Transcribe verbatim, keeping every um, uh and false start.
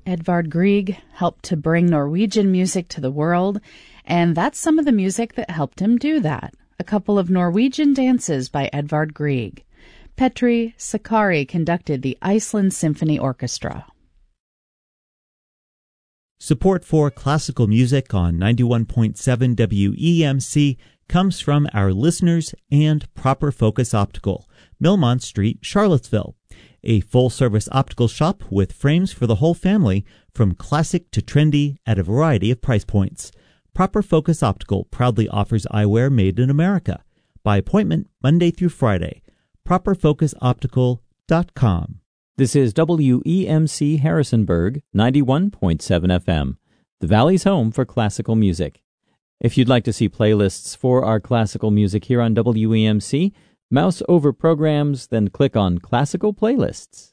Edvard Grieg helped to bring Norwegian music to the world, and that's some of the music that helped him do that. A couple of Norwegian dances by Edvard Grieg. Petri Sakari conducted the Iceland Symphony Orchestra. Support for classical music on ninety-one point seven W E M C comes from our listeners and Proper Focus Optical, Millmont Street, Charlottesville. A full-service optical shop with frames for the whole family, from classic to trendy at a variety of price points. Proper Focus Optical proudly offers eyewear made in America. By appointment, Monday through Friday. proper focus optical dot com. This is W E M C Harrisonburg, ninety-one point seven F M, the Valley's home for classical music. If you'd like to see playlists for our classical music here on W E M C, mouse over programs, then click on Classical Playlists.